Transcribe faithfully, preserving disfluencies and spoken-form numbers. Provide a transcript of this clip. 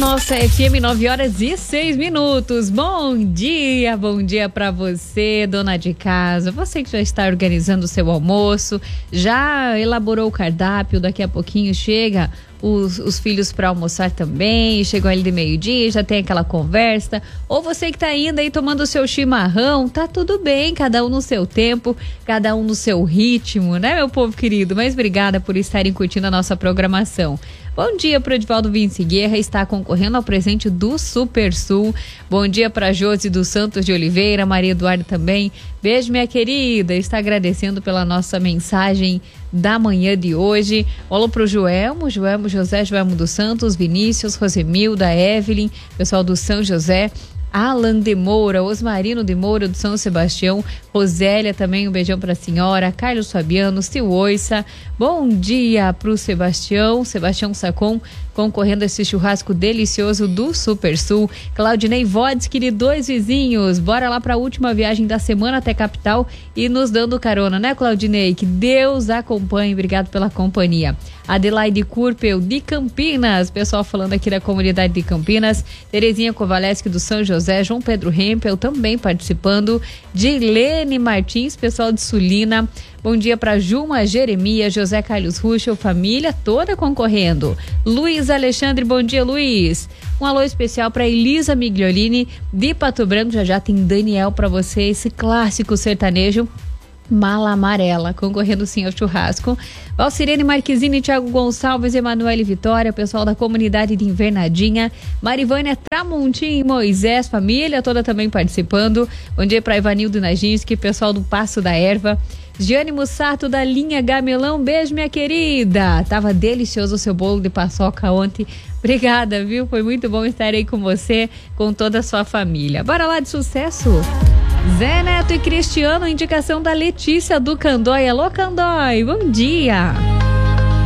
nossa F M, nove horas e seis minutos. Bom dia, bom dia para você, dona de casa. Você que já está organizando o seu almoço, já elaborou o cardápio, daqui a pouquinho chega os, os filhos para almoçar também, chegou ali de meio-dia, já tem aquela conversa. Ou você que tá indo aí tomando o seu chimarrão, tá tudo bem, cada um no seu tempo, cada um no seu ritmo, né, meu povo querido? Mas obrigada por estarem curtindo a nossa programação. Bom dia para o Edivaldo Vinci Guerra, está concorrendo ao presente do Super Sul. Bom dia para Josi dos Santos de Oliveira, Maria Eduardo também. Beijo, minha querida, está agradecendo pela nossa mensagem da manhã de hoje. Alô pro Joelmo, Joelmo José, Joelmo dos Santos, Vinícius, Rosemilda, Evelyn, pessoal do São José. Alan de Moura, Osmarino de Moura do São Sebastião, Rosélia também, um beijão pra senhora, Carlos Fabiano, Sil Oissa, bom dia pro Sebastião, Sebastião Sacon, concorrendo a esse churrasco delicioso do Super Sul, Claudinei Vodsky de Dois Vizinhos, bora lá pra última viagem da semana até capital e nos dando carona, né, Claudinei? Que Deus acompanhe, obrigado pela companhia. Adelaide Curpel de Campinas, pessoal falando aqui da comunidade de Campinas, Terezinha Kovaleski do São José, João Pedro Rempel também participando, Dilene Martins, pessoal de Sulina, bom dia para Juma Jeremias, José Carlos Ruschel, família toda concorrendo. Luiz Alexandre, bom dia, Luiz. Um alô especial para Elisa Migliolini de Pato Branco, já já tem Daniel para você, esse clássico sertanejo Mala Amarela, concorrendo sim ao churrasco. Valcirene Marquezine, Thiago Gonçalves, Emanuele Vitória, pessoal da comunidade de Invernadinha, Marivânia Tramontim, Moisés, família toda também participando. Bom dia para Ivanildo Najinski, pessoal do Passo da Erva. Giane Mussato da linha Gamelão, beijo, minha querida. Tava delicioso o seu bolo de paçoca ontem. Obrigada, viu? Foi muito bom estar aí com você, com toda a sua família. Bora lá de sucesso? Zé Neto e Cristiano, indicação da Letícia do Candói. Alô, Candói, bom dia.